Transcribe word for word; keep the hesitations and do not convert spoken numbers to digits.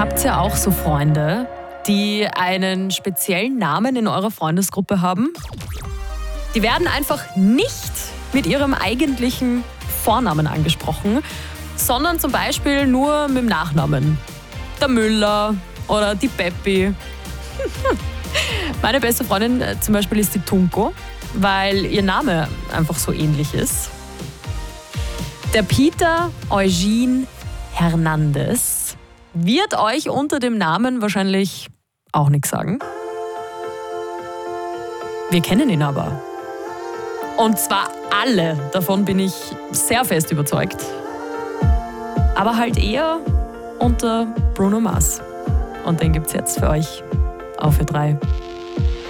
Habt ihr auch so Freunde, die einen speziellen Namen in eurer Freundesgruppe haben? Die werden einfach nicht mit ihrem eigentlichen Vornamen angesprochen, sondern zum Beispiel nur mit dem Nachnamen. Der Müller oder die Peppi. Meine beste Freundin zum Beispiel ist die Tunko, weil ihr Name einfach so ähnlich ist. Der Peter Eugene Hernandez wird euch unter dem Namen wahrscheinlich auch nichts sagen. Wir kennen ihn aber. Und zwar alle, davon bin ich sehr fest überzeugt. Aber halt eher unter Bruno Mars. Und den gibt's jetzt für euch auf Ö drei.